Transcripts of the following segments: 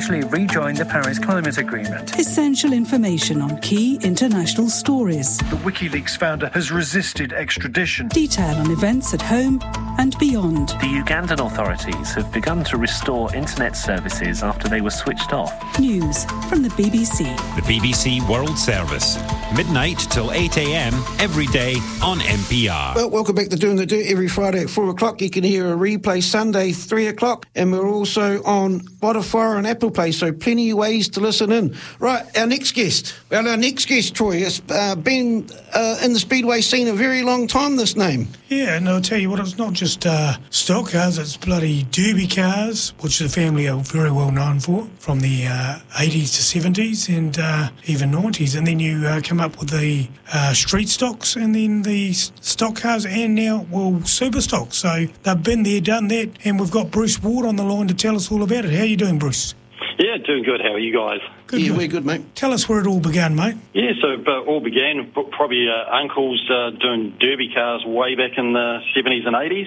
officially rejoined the Paris Climate Agreement. Essential information on key international stories. The WikiLeaks founder has resisted extradition. Detail on events at home and beyond. The Ugandan authorities have begun to restore internet services after they were switched off. News from the BBC. The BBC World Service. Midnight till 8 a.m. every day on NPR. Well, welcome back to Doing the Dirt every Friday at 4 o'clock. You can hear a replay Sunday, 3 o'clock. And we're also on Spotify and Apple Play, so plenty of ways to listen in. Right, our next guest. Well, our next guest, Troy, has been in the Speedway scene a very long time, this name. Yeah, and I'll tell you what, it's not just stock cars, it's bloody derby cars, which the family are very well known for, from the 80s to 70s and even 90s. And then you come up with the street stocks and then the stock cars and now, well, super stocks. So they've been there, done that, and we've got Bruce Ward on the line to tell us all about it. How are you doing, Bruce? Yeah, doing good. How are you guys? Good, yeah, we're good, mate. Tell us where it all began, mate. Yeah, so it all began probably uncles doing derby cars way back in the 70s and 80s.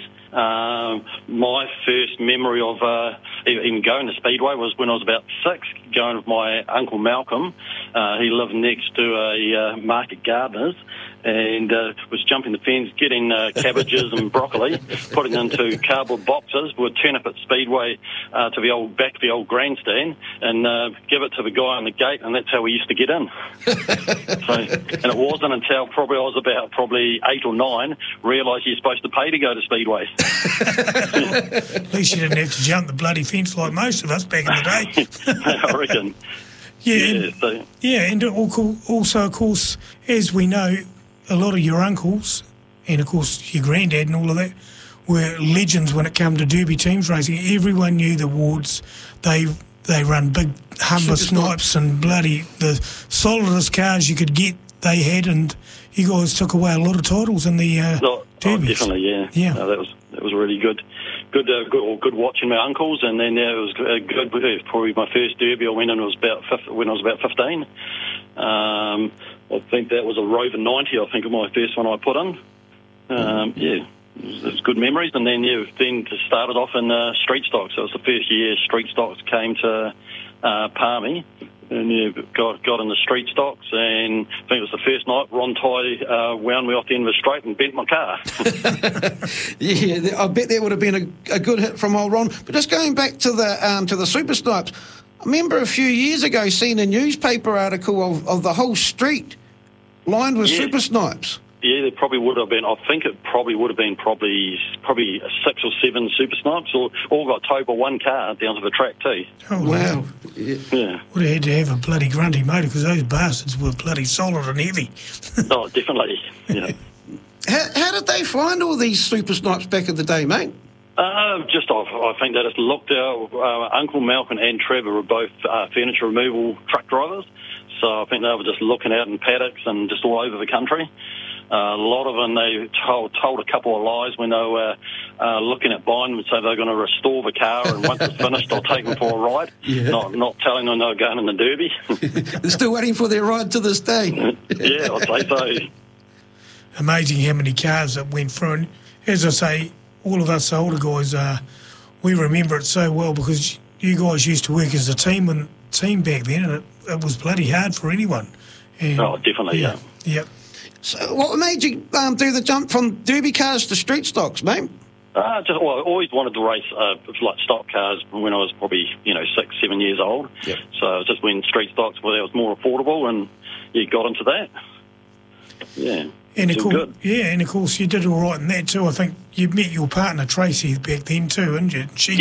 My first memory of even going to Speedway was when I was about 6, going with my Uncle Malcolm. He lived next to a Market Gardeners, and was jumping the fence, getting cabbages and broccoli, putting into cardboard boxes. We'd turn up at Speedway to the old back of the old grandstand and give it to the guy on the gate, and that's how we used to get in. And it wasn't until I was about 8 or 9 realised you're supposed to pay to go to Speedway. At least you didn't have to jump the bloody fence like most of us back in the day. I reckon. And also, of course, as we know, a lot of your uncles and, of course, your granddad and all of that were legends when it came to derby teams racing. Everyone knew the Wards. They run big Humber Snipes and bloody the solidest cars you could get they had, and you guys took away a lot of titles in the derbies. Definitely, yeah. No, that was really good. Good watching my uncles, and then it was good. Probably my first derby I went in when I was about 15. I think that was a Rover 90. I think my first one I put in. It was good memories, and then just started off in street stocks. That was the first year street stocks came to Palmy, and got in the street stocks, and I think it was the first night Ron Ty wound me off the end of the straight and bent my car. Yeah, I bet that would have been a good hit from old Ron. But just going back to the Super Snipes, I remember a few years ago seeing a newspaper article of the whole street lined with Super Snipes. Yeah, there probably would have been. I think it probably would have been probably 6 or 7 Super Snipes, all got towed by one car down to the track too. Oh, wow. Yeah. Would have had to have a bloody grunty motor because those bastards were bloody solid and heavy. Oh, definitely. Yeah. How did they find all these Super Snipes back in the day, mate? I think they just looked out. Uncle Malcolm and Trevor were both furniture removal truck drivers, so I think they were just looking out in paddocks and just all over the country. A lot of them, they told a couple of lies when they were looking at buying them, so they're going to restore the car, and once it's finished, they'll take them for a ride. Yeah. Not telling them they're going in the derby. They're still waiting for their ride to this day. Yeah, I'd say so. Amazing how many cars that went through. And as I say, all of us older guys, we remember it so well because you guys used to work as a team back then, and it was bloody hard for anyone. And, definitely, yeah. Yep. So what made you do the jump from derby cars to street stocks, mate? I always wanted to race like stock cars when I was probably 6, 7 years old. Yep. So it was just when street stocks that was more affordable, and you got into that. Yeah. And of course, you did all right in that too. I think you met your partner Tracy back then too, didn't you? She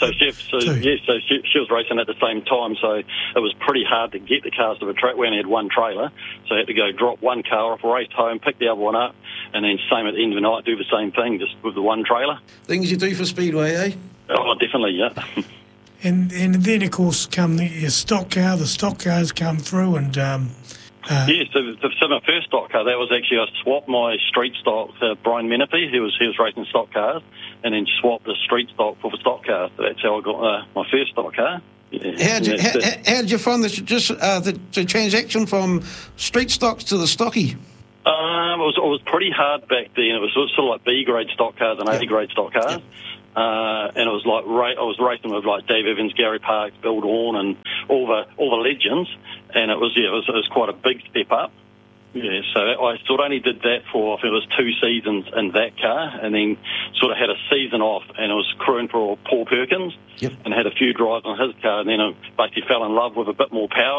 was racing at the same time, so it was pretty hard to get the cars to the track. We only had one trailer, so I had to go drop one car off, race home, pick the other one up, and then same at the end of the night, do the same thing, just with the one trailer. Things you do for Speedway, eh? Oh, definitely, yeah. And then, of course, come the stock car. The stock cars come through, and so my first stock car, that was actually, I swapped my street stock to Brian Menifee. He was racing stock cars, and then swapped the street stock for the stock car. So that's how I got my first stock car. Yeah. How did you find the transaction from street stocks to the stocky? It was pretty hard back then. It was sort of like B grade stock cars and A grade stock cars. and it was like I was racing with like Dave Evans, Gary Parks, Bill Dawn, and all the legends, and it was quite a big step up. Yeah, so I sort of only did that for, I think it was 2 seasons in that car, and then sort of had a season off, and I was crewing for Paul Perkins, and had a few drives on his car, and then I basically fell in love with a bit more power.